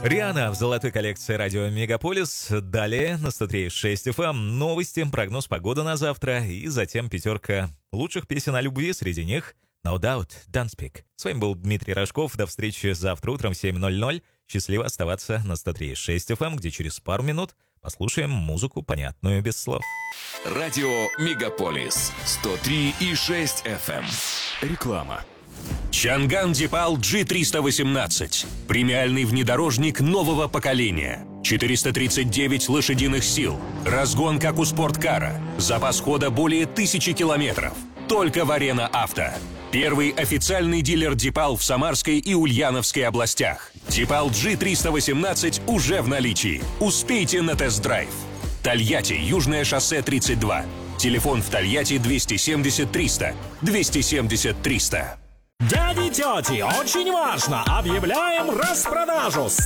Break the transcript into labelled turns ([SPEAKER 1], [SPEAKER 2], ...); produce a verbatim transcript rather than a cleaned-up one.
[SPEAKER 1] Риана в золотой коллекции радио Мегаполис. Далее на сто три и шесть эф эм новости, прогноз погоды на завтра и затем пятерка лучших песен о любви, среди них No Doubt, Don't Speak. С вами был Дмитрий Рожков. До встречи завтра утром в семь ноль ноль. Счастливо оставаться на сто три и шесть эф эм, где через пару минут послушаем музыку, понятную без слов.
[SPEAKER 2] Радио Мегаполис сто три и шесть эф эм. Реклама.
[SPEAKER 3] Чанган Дипал джи триста восемнадцать. Премиальный внедорожник нового поколения. четыреста тридцать девять лошадиных сил. Разгон, как у спорткара. Запас хода более тысячи километров. Только в Арена Авто. Первый официальный дилер Дипал в Самарской и Ульяновской областях. Дипал джи триста восемнадцать уже в наличии. Успейте на тест-драйв. Тольятти, Южное шоссе тридцать два. Телефон в Тольятти двести семьдесят триста. двести семьдесят триста.
[SPEAKER 4] Дяди, тети, очень важно! Объявляем распродажу!